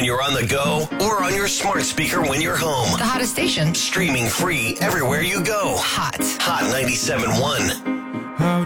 when you're on the go or on your smart speaker when you're home. The hottest station. Streaming free everywhere you go. Hot. Hot 97.1. How